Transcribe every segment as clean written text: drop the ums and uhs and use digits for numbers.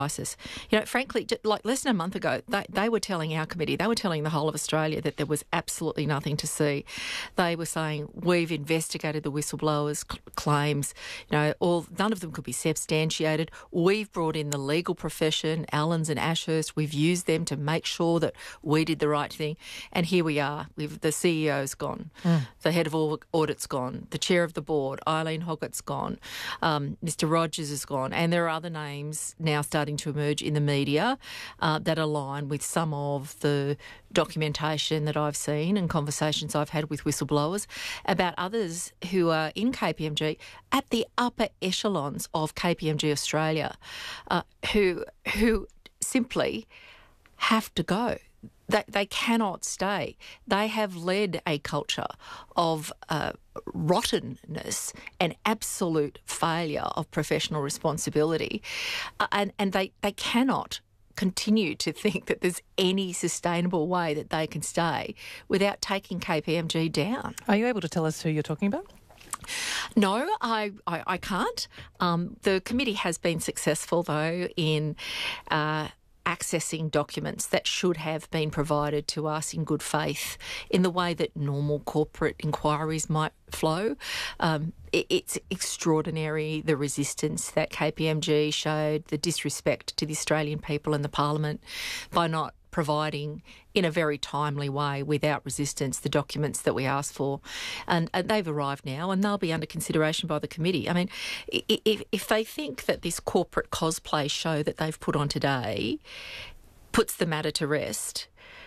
crisis. Frankly, like less than a month ago, they were telling our committee, they were telling the whole of Australia that there was absolutely nothing to see. They were saying, we've investigated the whistleblowers' claims, none of them could be substantiated. We've brought in the legal profession, Allens and Ashurst, we've used them to make sure that we did the right thing. And here we are, the CEO's gone, the head of audit's gone, the chair of the board, Eileen Hoggett's gone, Mr Rogers is gone, and there are other names now starting to emerge in the media that align with some of the documentation that I've seen and conversations I've had with whistleblowers about others who are in KPMG at the upper echelons of KPMG Australia who simply have to go. They cannot stay. They have led a culture of rottenness and absolute failure of professional responsibility, and they cannot continue to think that there's any sustainable way that they can stay without taking KPMG down. Are you able to tell us who you're talking about? No, I can't. The committee has been successful, though, in accessing documents that should have been provided to us in good faith in the way that normal corporate inquiries might flow. It's extraordinary, the resistance that KPMG showed, the disrespect to the Australian people and the Parliament by not providing in a very timely way, without resistance, the documents that we asked for. And they've arrived now and they'll be under consideration by the committee. I mean, if they think that this corporate cosplay show that they've put on today puts the matter to rest,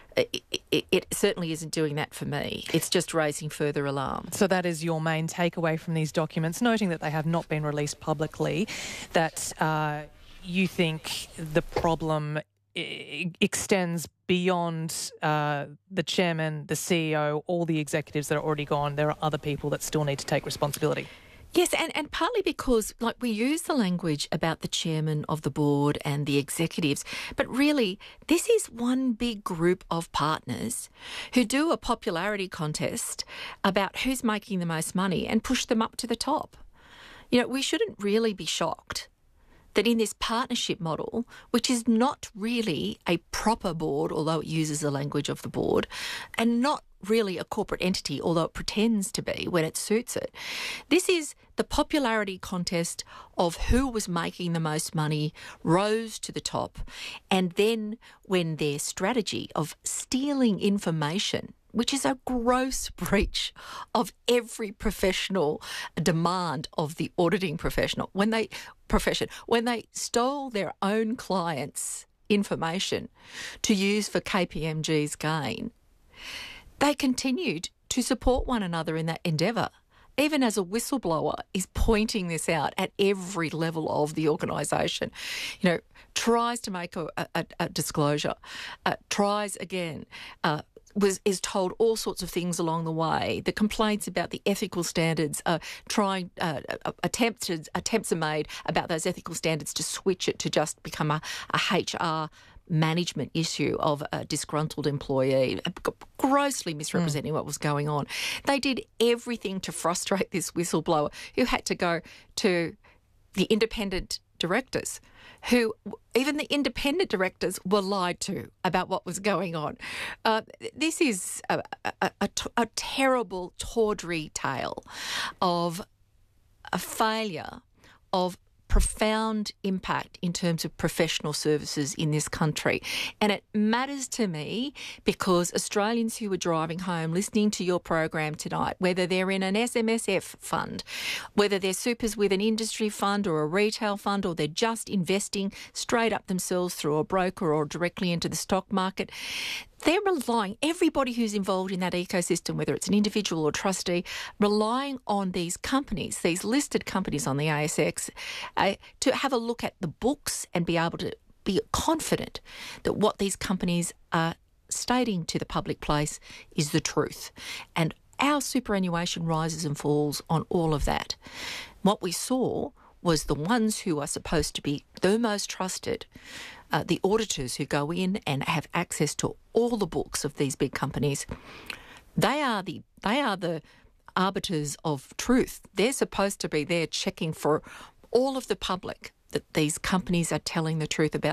it certainly isn't doing that for me. It's just raising further alarm. So that is your main takeaway from these documents, noting that they have not been released publicly, that you think the problem extends beyond the chairman, the CEO, all the executives that are already gone. There are other people that still need to take responsibility. Yes, and partly because, we use the language about the chairman of the board and the executives, but really this is one big group of partners who do a popularity contest about who's making the most money and push them up to the top. We shouldn't really be shocked that in this partnership model, which is not really a proper board, although it uses the language of the board, and not really a corporate entity, although it pretends to be when it suits it. This is the popularity contest of who was making the most money rose to the top, and then when their strategy of stealing information, which is a gross breach of every professional demand of the auditing profession, when they stole their own clients' information to use for KPMG's gain, they continued to support one another in that endeavour, even as a whistleblower is pointing this out at every level of the organisation. Tries to make a disclosure, tries again, is told all sorts of things along the way. The complaints about the ethical standards, attempts are made about those ethical standards to switch it to just become a HR management issue of a disgruntled employee, grossly misrepresenting what was going on. They did everything to frustrate this whistleblower, who had to go to the independent directors, who even the independent directors were lied to about what was going on. This is a terrible, tawdry tale of a failure of profound impact in terms of professional services in this country. And it matters to me because Australians who are driving home listening to your program tonight, whether they're in an SMSF fund, whether they're supers with an industry fund or a retail fund, or they're just investing straight up themselves through a broker or directly into the stock market, they're relying, everybody who's involved in that ecosystem, whether it's an individual or trustee, relying on these companies, these listed companies on the ASX, to have a look at the books and be able to be confident that what these companies are stating to the public place is the truth. And our superannuation rises and falls on all of that. What we saw was the ones who are supposed to be the most trusted, the auditors who go in and have access to all the books of these big companies, they are the arbiters of truth. They're supposed to be there checking for all of the public that these companies are telling the truth about